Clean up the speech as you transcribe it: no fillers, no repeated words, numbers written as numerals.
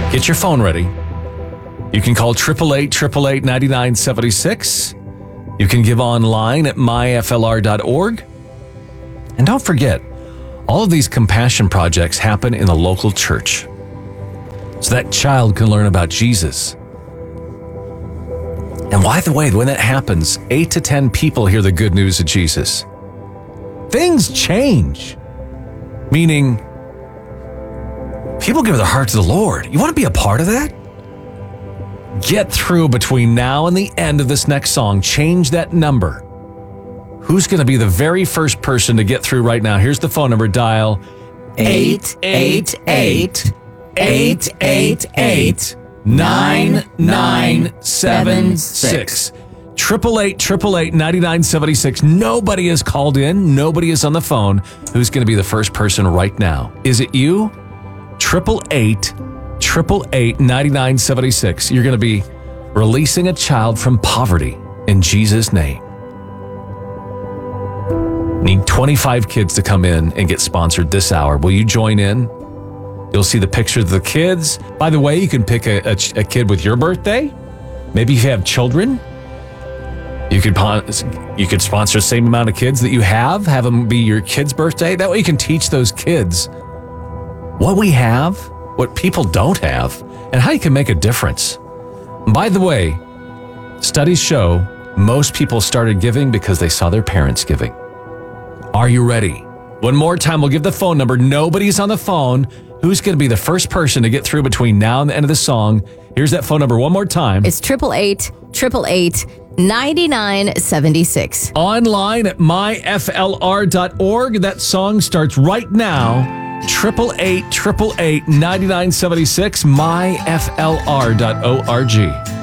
Get your phone ready. You can call 888-888-9976. You can give online at myflr.org. And don't forget, all of these compassion projects happen in the local church, so that child can learn about Jesus. And by the way, when that happens, 8 to 10 people hear the good news of Jesus. Things change. Meaning, people give their heart to the Lord. You want to be a part of that? Get through between now and the end of this next song. Change that number. Who's going to be the very first person to get through right now? Here's the phone number. Dial 888-888-9976. 888-888-9976. Nobody has called in. Nobody is on the phone. Who's going to be the first person right now? Is it you? 888-888-9976. You're going to be releasing a child from poverty in Jesus' name. Need 25 kids to come in and get sponsored this hour. Will you join in? You'll see the pictures of the kids. By the way, you can pick a kid with your birthday. Maybe if you have children, you could sponsor the same amount of kids that you have them be your kid's birthday. That way you can teach those kids what we have, what people don't have, and how you can make a difference. By the way, studies show most people started giving because they saw their parents giving. Are you ready? One more time, we'll give the phone number. Nobody's on the phone. Who's going to be the first person to get through between now and the end of the song? Here's that phone number one more time. It's 888-888-9976. Online at myflr.org. That song starts right now. 888-888-9976. myflr.org.